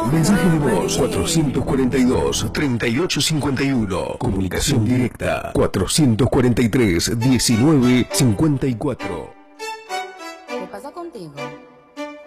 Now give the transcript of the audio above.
Mensaje de voz 442-3851. Comunicación directa 443-1954. ¿Qué pasa contigo?